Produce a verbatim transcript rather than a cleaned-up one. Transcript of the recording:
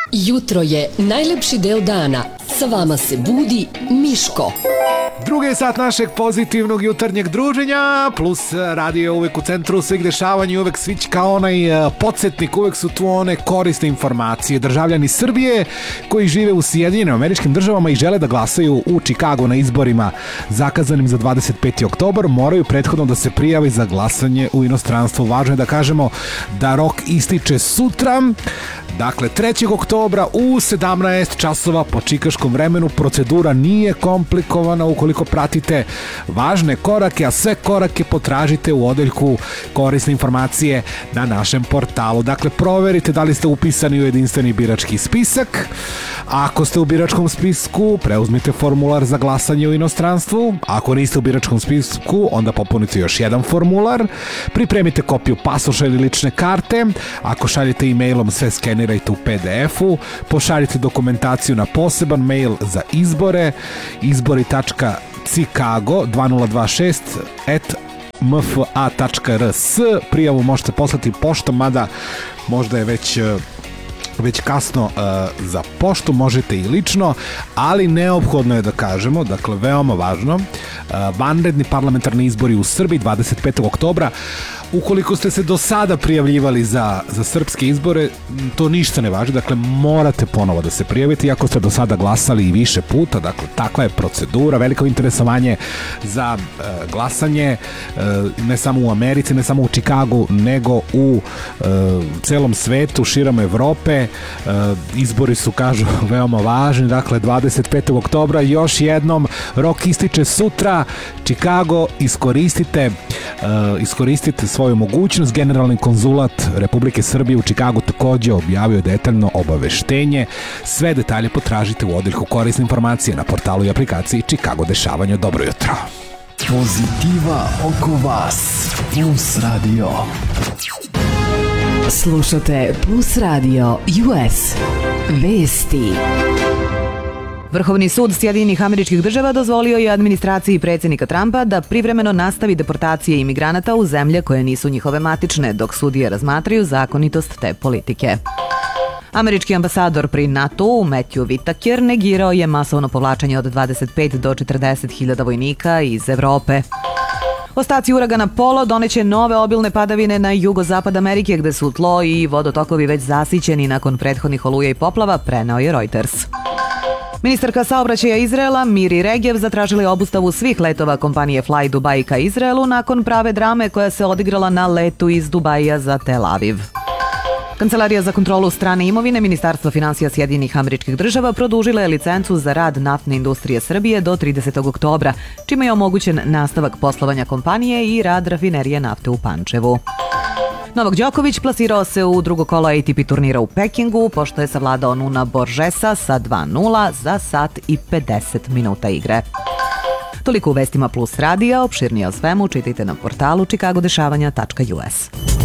Jutro je najlepši deo dana. Sa vama se budi Miško. Drugi sat našeg pozitivnog jutarnjeg druženja, plus radio je uvek u centru svih dešavanja i uvek svić kao onaj podsjetnik, uvek su tu one korisne informacije. Državljani Srbije koji žive u Sjedinjenim Američkim Državama i žele da glasaju u Čikagu na izborima zakazanim za dvadeset peti oktobar moraju prethodno da se prijave za glasanje u inostranstvu. Važno je da kažemo da rok ističe sutra, dakle trećeg oktobra u sedamnaest časova po čikaškom vremenu. Procedura nije komplikovana ukoliko pratite važne korake, a sve korake potražite u odeljku korisne informacije na našem portalu. Dakle, proverite da li ste upisani u jedinstveni birački spisak. Ako ste u biračkom spisku, preuzmite formular za glasanje u inostranstvu. Ako niste u biračkom spisku, onda popunite još jedan formular. Pripremite kopiju pasoša ili lične karte. Ako šaljete e-mailom, sve skenirajte u pe de efu. Pošaljite dokumentaciju na poseban mail za izbore izbori tačka chicago dve nula dva šest at m f a tačka r s. Prijavu možete poslati poštom, mada možda je već već kasno uh, za poštu, možete i lično, ali neophodno je da kažemo, dakle veoma važno, uh, vanredni parlamentarni izbori u Srbiji dvadeset petog oktobra. Ukoliko ste se do sada prijavljivali za, za srpske izbore, to ništa ne važi, dakle morate ponovo da se prijavite, iako ste do sada glasali i više puta, dakle takva je procedura, veliko interesovanje za e, glasanje, e, ne samo u Americi, ne samo u Čikagu, nego u e, celom svetu, širom Evrope. E, izbori su, kažu, veoma važni, dakle dvadeset petog oktobra, još jednom, rok ističe sutra. Čikago, iskoristite, e, iskoristite svoju mogućnost. Generalni konzulat Republike Srbije u Čikagu takođe objavio detaljno obaveštenje. Sve detalje potražite u odeljku korisne informacije na portalu i aplikaciji Čikago dešavanja. Dobro jutro. Pozitiva oko vas. Plus Radio. Slušate Plus Radio U S. Vesti. Vrhovni sud Sjedinjenih Američkih Država dozvolio je administraciji predsjednika Trumpa da privremeno nastavi deportacije imigranata u zemlje koje nisu njihove matične, dok sudije razmatraju zakonitost te politike. Američki ambasador pri NATO-u Matthew Whitaker negirao je masovno povlačenje od dvadeset pet do četrdeset hiljada vojnika iz Evrope. Ostaci uragana Polo doneće nove obilne padavine na jugozapad Amerike, gde su tlo i vodotokovi već zasićeni nakon prethodnih oluja i poplava, preneo je Reuters. Ministarka saobraćaja Izraela Miri Regev zatražila je obustavu svih letova kompanije Fly Dubai ka Izraelu nakon prave drame koja se odigrala na letu iz Dubaija za Tel Aviv. Kancelarija za kontrolu strane imovine Ministarstva finansija Sjedinjenih Američkih Država produžila je licencu za rad naftne industrije Srbije do tridesetog oktobra, čime je omogućen nastavak poslovanja kompanije i rad rafinerije nafte u Pančevu. Novak Đoković plasirao se u drugo kolo A T P turnira u Pekingu, pošto je savladao Nuna Borgesa sa dva nula za sat i pedeset minuta igre. Toliko u vestima Plus radija, opširnije o svemu čitajte na portalu čikago dešavanja tačka u s.